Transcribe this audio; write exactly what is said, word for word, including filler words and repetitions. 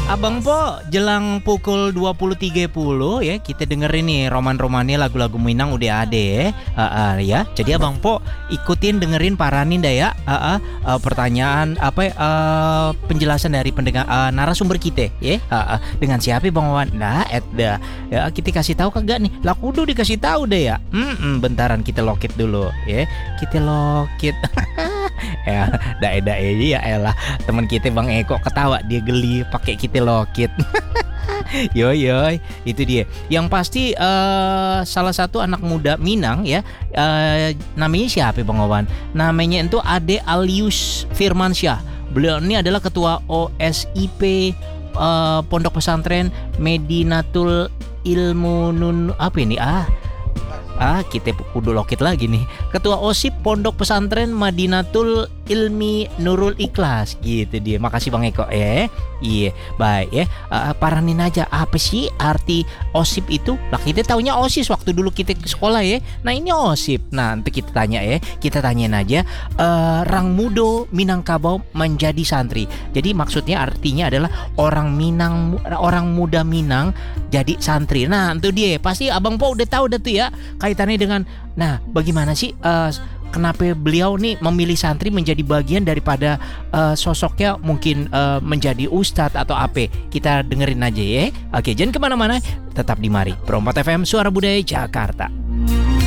Abang Po, jelang pukul dua puluh tiga puluh ya, kita dengerin nih roman-romannya lagu-lagu Minang udah ada ya. Uh, uh, ya. Jadi Abang Po ikutin dengerin paranin dah ya. Uh, uh, uh, pertanyaan apa uh, penjelasan dari pendengar uh, narasumber kita ya. Uh, uh, dengan siapa Bang Wawan? Nah, et dah. Ya, kita kasih tahu kagak nih? Lah kudu dikasih tahu deh ya. Hmm, bentaran kita lokit dulu ya. Kita lokit. Ya, dae-dae ya elah. Teman kita Bang Eko ketawa, dia geli pakai kita lokit. Yoi yoi, itu dia. Yang pasti uh, salah satu anak muda Minang ya, uh, namanya siapa Bang Wawan? Namanya itu Ade Alius Firmansyah. Beliau ini adalah ketua O S I P uh, Pondok Pesantren Medinatul Ilmu Nun apa ini ah? Ah, kita kudu lokit lagi nih. Ketua O S I P Pondok Pesantren Madinatul Ilmi Nurul Ikhlas. Gitu dia. Makasih Bang Eko ya. Iya, baik ya. Uh, paranin aja apa sih arti O S I P itu? Lah kita taunya OSIS waktu dulu kita ke sekolah ya. Nah, ini O S I P. Nah, nanti kita tanya ya. Kita tanyain aja uh, Rang Mudo Minangkabau menjadi santri. Jadi maksudnya artinya adalah orang Minang, orang muda Minang jadi santri. Nah, itu dia. Pasti Abang Po udah tahu dah tuh ya. Kaitannya dengan, nah bagaimana sih uh, kenapa beliau nih memilih santri menjadi bagian daripada uh, sosoknya mungkin uh, menjadi ustadz atau apa? Kita dengerin aja ya. Oke, jangan kemana-mana, tetap di Mari Perompat F M Suara Budaya Jakarta.